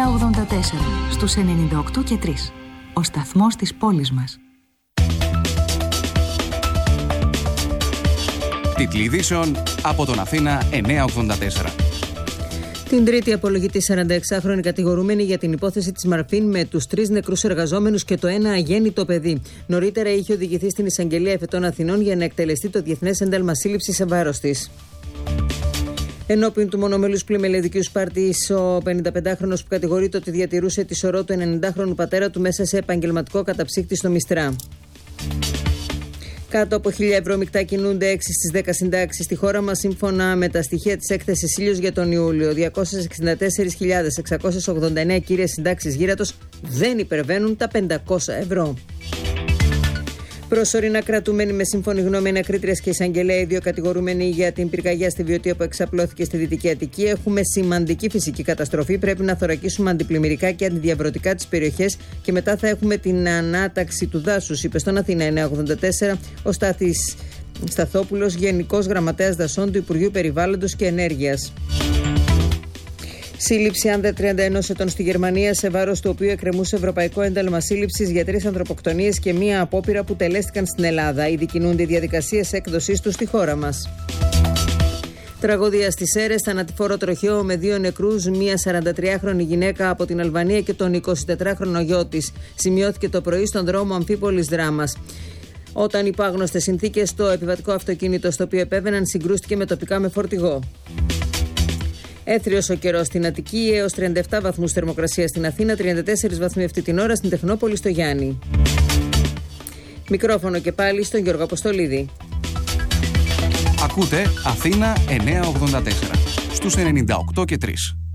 στους 98 και 3. Ο σταθμός της πόλης μας. Τίτλοι ειδήσεων από τον Αθήνα 984. Την Τρίτη απολογητή 46χρονη κατηγορούμενη για την υπόθεση της Μαρφίν με τους 3 νεκρούς εργαζόμενους και το ένα αγέννητο παιδί. Νωρίτερα είχε οδηγηθεί στην Εισαγγελία Εφετών Αθηνών για να εκτελεστεί το διεθνές ένταλμα σύλληψης σε βάρος της. Ενώπιον του μονομελούς πλημελαιδικίου Σπάρτης, ο 55χρονος που κατηγορείται ότι διατηρούσε τη σωρό του 90χρονου πατέρα του μέσα σε επαγγελματικό καταψύκτη στο Μιστρά. Κάτω από 1.000 ευρώ μεικτά κινούνται 6 στις 10 συντάξεις στη χώρα μας, σύμφωνα με τα στοιχεία της έκθεσης Ήλιος για τον Ιούλιο. 264.689 κύριες συντάξεις γύρατος δεν υπερβαίνουν τα 500 ευρώ. Προσωρινά κρατούμενοι με σύμφωνη γνώμη ανακρίτριας και εισαγγελέα, οι 2 κατηγορούμενοι για την πυρκαγιά στη Βιωτία που εξαπλώθηκε στη Δυτική Αττική. Έχουμε σημαντική φυσική καταστροφή. Πρέπει να θωρακίσουμε αντιπλημμυρικά και αντιδιαβρωτικά τις περιοχές και μετά θα έχουμε την ανάταξη του δάσους, είπε στον Αθήνα 984 ο Στάθης Σταθόπουλος, Γενικός Γραμματέας Δασών του Υπουργείου Περιβάλλοντος και Ενέργειας. Σύλληψη άνδρα 31 ετών στη Γερμανία, σε βάρος του οποίου εκκρεμούσε ευρωπαϊκό ένταλμα σύλληψης για 3 ανθρωποκτονίες και 1 απόπειρα που τελέστηκαν στην Ελλάδα. Ήδη κινούνται οι διαδικασίες έκδοσής του στη χώρα μας. Τραγωδία στις Σέρρες, θανατηφόρο τροχαίο με 2 νεκρούς, μία 43χρονη γυναίκα από την Αλβανία και τον 24χρονο γιο της. Σημειώθηκε το πρωί στον δρόμο Αμφίπολης Δράμας. Όταν υπό άγνωστες συνθήκες το επιβατικό αυτοκίνητο στο οποίο επέβαιναν συγκρούστηκε με τοπικά με φορτηγό. Έθριος ο καιρός στην Αττική, έως 37 βαθμούς θερμοκρασία στην Αθήνα, 34 βαθμοί αυτή την ώρα στην Τεχνόπολη στο Γιάννη. Μικρόφωνο και πάλι στον Γιώργο Αποστολίδη. Ακούτε Αθήνα 984 στους 98 και 3.